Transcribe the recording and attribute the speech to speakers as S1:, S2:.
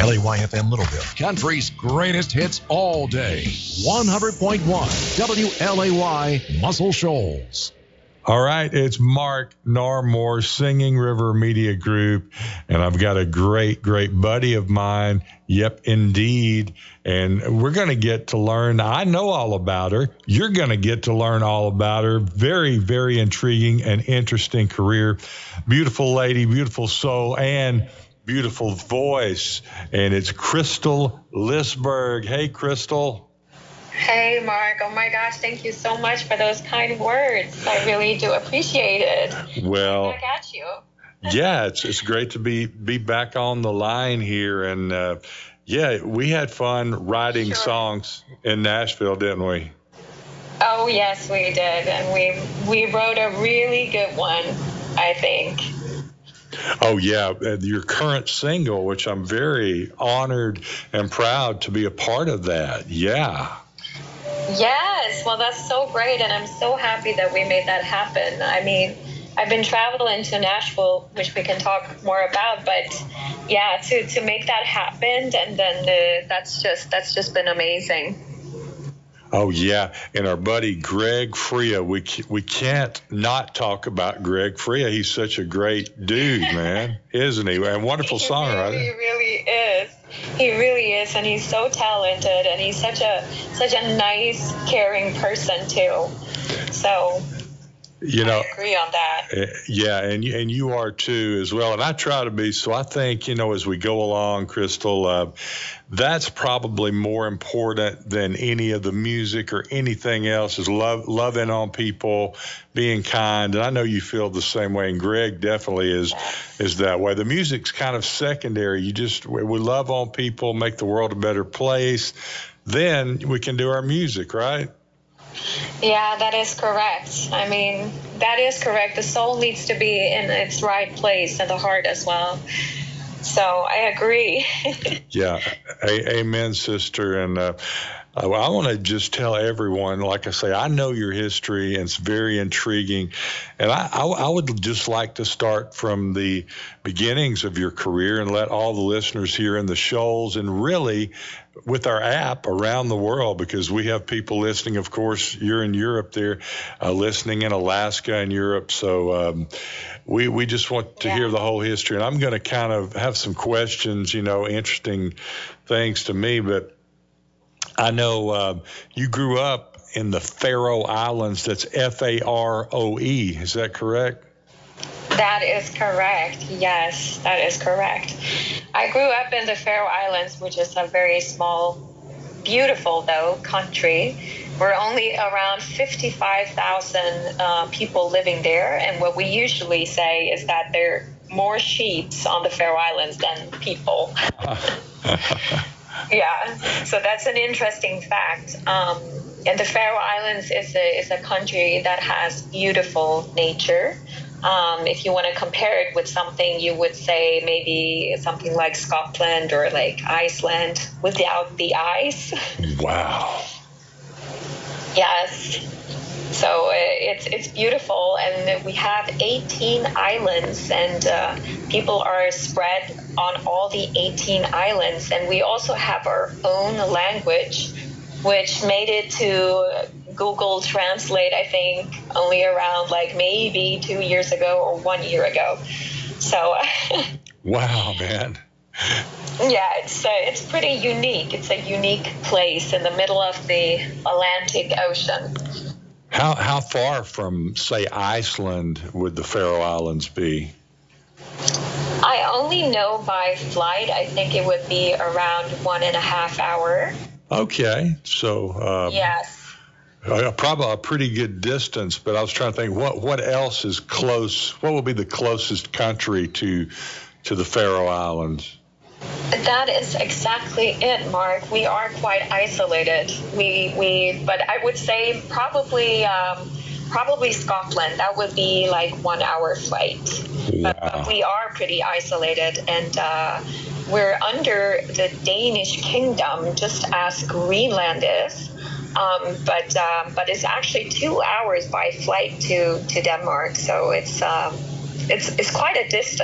S1: LAYFM Littleville, country's greatest hits all day. 100.1 WLAY Muscle Shoals.
S2: All right, it's Mark Narmore, Singing River Media Group, and I've got a great buddy of mine. Yep, indeed. And we're going to get to learn. I know all about her. You're going to get to learn all about her. Very, very intriguing and interesting career. Beautiful lady, beautiful soul, and beautiful voice. And it's Crystal Listberg. Hey, Crystal.
S3: Hey, Mark. Oh, my gosh. Thank you so much for those kind words. I really do appreciate it.
S2: Well,
S3: I got you.
S2: Yeah, it's great to be back on the line here. And, yeah, we had fun writing songs in Nashville, didn't we?
S3: Oh, yes, we did. And we wrote a really good one, I think.
S2: Oh, yeah. Your current single, which I'm very honored and proud to be a part of that. Yeah.
S3: Yes, well, that's so great, and I'm so happy that we made that happen. I mean, I've been traveling to Nashville, which we can talk more about, but yeah, to make that happen, and then that's just been amazing.
S2: Oh, yeah, and our buddy Greg Freya, we can't not talk about Greg Freya. He's such a great dude, man, isn't he? And wonderful songwriter.
S3: He really is. He really is, and he's so talented, and he's such a nice, caring person too. So, I agree on that.
S2: Yeah, and you are too as well, and I try to be. So I think as we go along, Crystal, that's probably more important than any of the music or anything else. Is loving on people, being kind, and I know you feel the same way. And Greg definitely is that way. The music's kind of secondary. We love on people, make the world a better place. Then we can do our music, right?
S3: Yeah, that is correct. I mean, that is correct. The soul needs to be in its right place and the heart as well. So I agree.
S2: Yeah. Amen, sister. And I want to just tell everyone, like I say, I know your history, and it's very intriguing. And I would just like to start from the beginnings of your career and let all the listeners here in the Shoals and really with our app around the world, because we have people listening. Of course, you're in Europe there, listening in Alaska and Europe. So we just want to hear the whole history. And I'm going to kind of have some questions, interesting things to me. But I know you grew up in the Faroe Islands. That's Faroe. Is that correct?
S3: That is correct. Yes, that is correct. I grew up in the Faroe Islands, which is a very small, beautiful, though, country. We're only around 55,000 people living there. And what we usually say is that there are more sheep on the Faroe Islands than people. Yeah, so that's an interesting fact. And the Faroe Islands is a country that has beautiful nature. If you want to compare it with something, you would say maybe something like Scotland or like Iceland without the ice.
S2: Wow.
S3: Yes. So it's beautiful, and we have 18 islands, and people are spread on all the 18 islands, and we also have our own language, which made it to Google Translate, I think, only around like maybe 2 years ago or 1 year ago. So.
S2: Wow, man.
S3: Yeah, it's pretty unique. It's a unique place in the middle of the Atlantic Ocean.
S2: How far from, say, Iceland would the Faroe Islands be?
S3: I only know by flight. I think it would be around 1.5 hours.
S2: Okay, so
S3: yes.
S2: Probably a pretty good distance, but I was trying to think what else is close. What would be the closest country to the Faroe Islands?
S3: That is exactly it, Mark. We are quite isolated. But I would say probably Scotland. That would be like 1 hour flight.
S2: Wow.
S3: But we are pretty isolated, and we're under the Danish kingdom, just as Greenland is. But it's actually 2 hours by flight to Denmark. So it's quite a distance.